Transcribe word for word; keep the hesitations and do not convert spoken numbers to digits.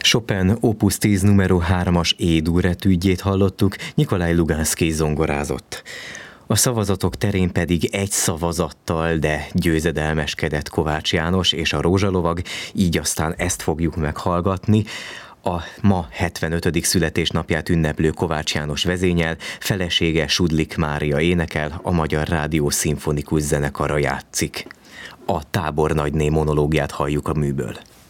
Chopin Opus tíz numero hármas E-dur etüdjét hallottuk, Nikolaj Luganszky zongorázott. A szavazatok terén pedig egy szavazattal, de győzedelmeskedett Kovács János és a Rózsalovag, így aztán ezt fogjuk meghallgatni. A ma hetvenötödik születésnapját ünneplő Kovács János vezényel, felesége Sudlik Mária énekel, a Magyar Rádió Szimfonikus Zenekara játszik. A tábornagyné monológiát halljuk a műből.